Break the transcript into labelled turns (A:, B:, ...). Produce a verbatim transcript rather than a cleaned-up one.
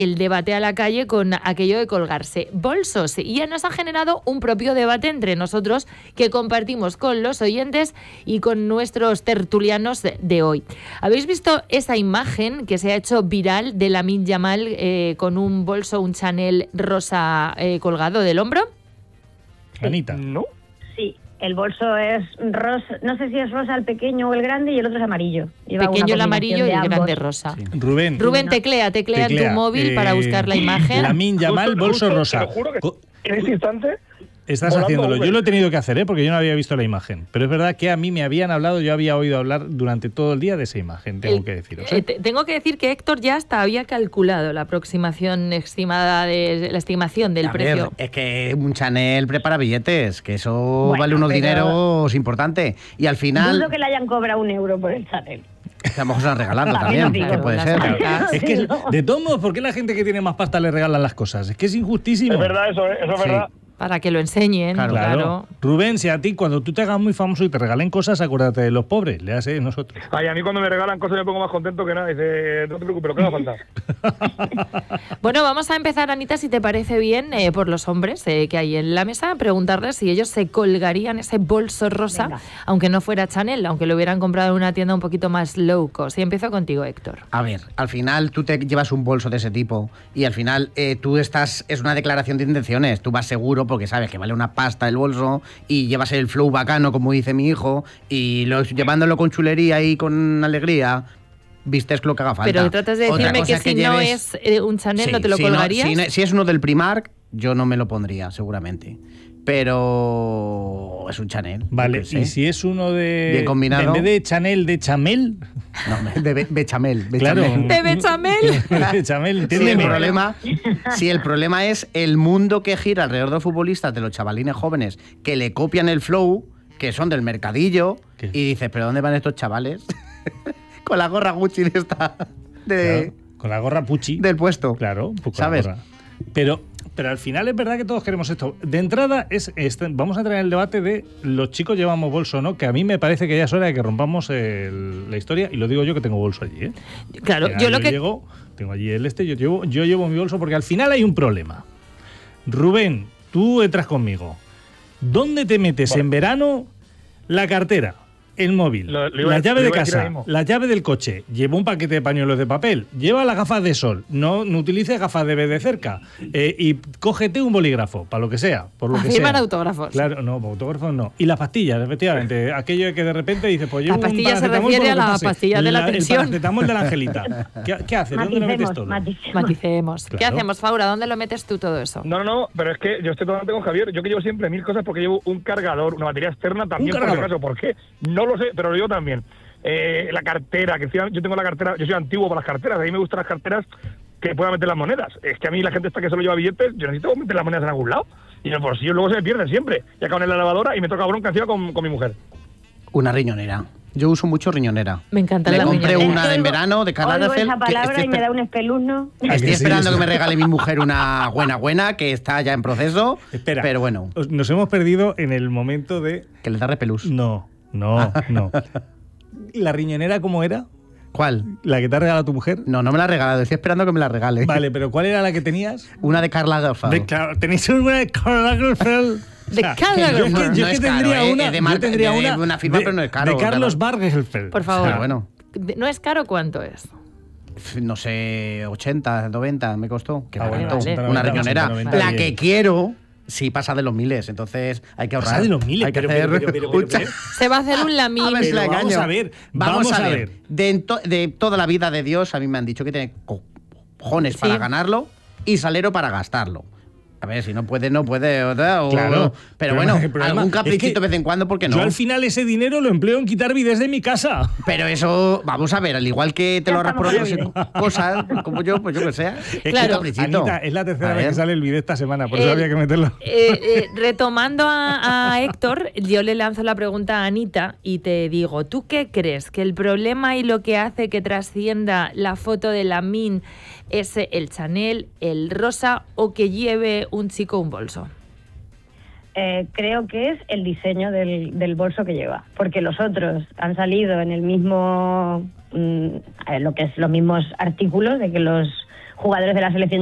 A: el debate a la calle con aquello de colgarse bolsos. Y ya nos ha generado un propio debate entre nosotros que compartimos con los oyentes y con nuestros tertulianos de, de hoy. ¿Habéis visto esa imagen que se ha hecho viral de Lamine Yamal eh, con un bolso, un Chanel rosa eh, colgado del hombro?
B: Anita.
C: ¿No?
D: Sí, el bolso es rosa, no sé si es rosa el pequeño o el grande, y el otro es amarillo. Lleva
A: Pequeño el
D: una
A: amarillo y el
D: combinación de
A: grande
D: ambos.
A: rosa.
B: Sí. Rubén.
A: Rubén, teclea, teclea,
B: Teclea,
A: en tu móvil
B: eh,
A: para buscar la imagen.
B: Lamine Yamal,
C: Justo-
B: bolso
C: justo,
B: rosa.
C: Te lo juro que
B: Co-
C: en este instante...
B: Estás
C: volando
B: haciéndolo.
C: Uber.
B: Yo lo he tenido que hacer, ¿eh? Porque yo no había visto la imagen. Pero es verdad que a mí me habían hablado, yo había oído hablar durante todo el día de esa imagen, tengo
A: El-
B: que deciros.
A: eh,
B: ¿eh?
A: te- tengo que decir que Héctor ya hasta había calculado la aproximación estimada de la estimación del
E: A
A: precio.
E: ver, es que un Chanel prepara billetes, que eso
D: Bueno,
E: vale unos
D: pero-
E: dineros importantes. Y al final,
D: Dudo que le hayan cobrado un euro por el Chanel.
E: a lo mejor se lo han regalado
D: También
E: también,
D: digo,
E: que puede
A: las
E: ser.
A: marcas.
B: Es que,
D: No.
B: de todos modos, ¿por qué la gente que tiene más pasta le regalan las cosas? Es que es injustísimo.
C: Es verdad eso, ¿eh? Eso es
E: Sí.
C: verdad.
A: Para que lo enseñen,
E: Claro.
A: claro.
B: Claro. Rubén, si a ti cuando tú te hagas muy famoso y te regalen cosas, acuérdate de los pobres, le hace nosotros.
C: Ay, a mí cuando me regalan cosas me pongo más contento que nada. Dice, no te preocupes, lo que haga falta.
A: Bueno, vamos a empezar, Anita, si te parece bien, eh, por los hombres eh, que hay en la mesa, preguntarles si ellos se colgarían ese bolso rosa,
D: Venga.
A: aunque no fuera Chanel, aunque lo hubieran comprado en una tienda un poquito más low cost. Y empiezo contigo, Héctor.
E: A ver, al final tú te llevas un bolso de ese tipo y al final eh, tú estás, es una declaración de intenciones, tú vas seguro porque sabes que vale una pasta el bolso y llevas el flow bacano, como dice mi hijo, y lo, llevándolo con chulería y con alegría, vistes lo que haga falta.
A: Pero tratas de
E: Otra
A: decirme que
E: cosa
A: si no
E: lleves-
A: es eh, un Chanel,
E: Sí,
A: ¿no te lo
E: si
A: colgarías?
E: si, no- si es uno del Primark, yo no me lo pondría, seguramente. Pero es un Chanel.
B: Vale,
E: yo qué sé.
B: y si es uno de...
E: Bien combinado.
B: En vez de Chanel, de Chamel.
E: No, de be- bechamel.
B: Claro.
E: bechamel.
A: De bechamel.
B: De Chamel,
E: Sí, el
B: entiéndeme.
E: problema, sí, el problema es el mundo que gira alrededor de los futbolistas, de los chavalines jóvenes, que le copian el flow, que son del mercadillo,
B: ¿Qué?
E: y dices, ¿pero dónde van estos chavales? Con la gorra Gucci de esta, de,
B: Claro, con la gorra Pucci.
E: del puesto.
B: Claro, pues con
E: ¿Sabes?
B: la gorra. Pero, pero al final es verdad que todos queremos esto. De entrada, es este- vamos a entrar en el debate de los chicos llevamos bolso o no, que a mí me parece que ya es hora de que rompamos el- la historia, y lo digo yo que tengo bolso allí, ¿eh?
A: Claro,
B: Mira,
A: yo lo que...
B: llego, tengo allí el este, yo llevo, yo llevo mi bolso porque al final hay un problema. Rubén, tú entras conmigo. ¿Dónde te metes
C: Vale.
B: en verano la cartera? El móvil,
C: Lo- lo iba-
B: la llave
C: lo
B: de
C: iba a decir
B: casa,
C: ahora mismo.
B: la llave del coche, lleva un paquete de pañuelos de papel, lleva las gafas de sol, no, no utilices gafas de ver de cerca, eh, y cógete un bolígrafo, para lo que sea, por lo
A: A
B: que
A: firmar
B: sea.
A: autógrafos.
B: Claro, no, autógrafos no. Y las pastillas, efectivamente, aquello de que de repente dices, pues
A: La
B: llevo un
A: pastilla se
B: paracetamol
A: refiere
B: por
A: a
B: lo que
A: la
B: pase.
A: pastilla de la
B: El
A: tensión.
B: paracetamol de la Angelita. ¿Qué, qué haces? ¿Dónde lo metes
D: Maticemos,
B: todo?
D: maticemos.
A: Maticemos. ¿Qué
B: Claro.
A: hacemos, Faura? ¿Dónde lo metes tú todo eso?
C: No, no, no, pero es que yo estoy totalmente con Javier. Yo que llevo siempre mil cosas porque llevo un cargador, una batería externa también, por si
B: cargador.
C: acaso. ¿Por qué? No lo sé, pero yo también. Eh, la cartera, que encima yo tengo la cartera, yo soy antiguo para las carteras, a mí me gustan las carteras que pueda meter las monedas. Es que a mí la gente está que solo lleva billetes, yo necesito meter las monedas en algún lado. Y en el bolsillo luego se me pierden siempre. Y acaban en la lavadora y me toca bronca encima con, con mi mujer.
E: Una riñonera. Yo uso mucho riñonera.
A: Me encanta
E: Le
A: la
E: compré
A: riñonera.
E: una en verano de Karl
D: Oigo
E: Lagerfeld.
D: esa
E: que
D: palabra
E: estoy
D: y me
E: esper-
D: da un espeluzno.
B: ¿A que
E: Estoy
B: sí?
E: esperando que me regale mi mujer una buena buena, que está ya en proceso.
B: Espera,
E: Pero bueno,
B: os- nos hemos perdido en el momento de...
E: que le da repelús.
B: No, no, no. ¿La riñonera cómo era?
E: ¿Cuál?
B: ¿La que te ha regalado tu mujer?
E: No, no me la ha regalado. Estoy esperando que me la regale.
B: Vale, pero ¿cuál era la que tenías?
E: Una de Karl Lagerfeld.
B: De, claro, tenéis una de Karl Lagerfeld.
A: De Karl
B: yo es que,
A: Lagerfeld.
B: yo
E: No
B: es
E: es
B: que
E: caro,
B: tendría
E: ¿eh?
B: una,
E: Es de
B: yo
E: marca-
B: tendría
E: de
B: una
E: una firma,
B: de,
E: pero no es caro,
B: de Carlos
E: Carlos.
B: Lagerfeld.
A: Por favor.
E: Ah, bueno.
A: ¿No es caro? ¿Cuánto es?
E: No sé, ochenta, noventa me costó. Qué
B: Ah, bueno,
E: barato.
A: ochenta,
E: Una
B: noventa,
E: riñonera.
B: ochenta,
E: La
B: noventa,
E: que
B: bien.
E: quiero, sí pasa de los miles. Entonces hay que ahorrar.
B: Pasa de los miles,
E: Hay que
B: pero,
E: hacer
B: pero, pero, pero,
E: un
B: pero,
E: cha-
B: pero.
A: Se va a hacer un lamín.
E: A ver si la
B: Pero vamos
E: engaño.
B: a ver,
E: Vamos,
B: vamos
E: a
B: a
E: ver.
B: ver.
E: De, en to- de toda la vida de Dios, a mí me han dicho que tiene cojones para
A: Sí.
E: ganarlo y salero para gastarlo. A ver, si no puede, no puede. O, o-
B: Claro.
E: Pero
B: Pero
E: bueno,
B: el problema
E: algún
B: es
E: caprichito
B: que
E: de vez en cuando, ¿por qué no?
B: Yo al final ese dinero lo empleo en quitar vides de mi casa.
E: Pero eso, vamos a ver, al igual que te
D: Ya
E: lo ahorras por
D: estamos
E: otras
D: en
E: cosas, como yo, pues yo que sea.
B: Es que,
A: Claro.
E: caprichito.
B: Anita, es la tercera
E: A
B: vez
E: ver.
B: que sale el vídeo esta semana, por eso
A: Eh,
B: había que meterlo.
A: Eh, eh, retomando a, a Héctor, yo le lanzo la pregunta a Anita y te digo, ¿tú qué crees? ¿Que el problema y lo que hace que trascienda la foto de Lamine es el Chanel, el rosa o que lleve un chico un bolso?
D: Eh, creo que es el diseño del, del bolso que lleva, porque los otros han salido en el mismo, mm, eh, lo que es los mismos artículos, de que los jugadores de la selección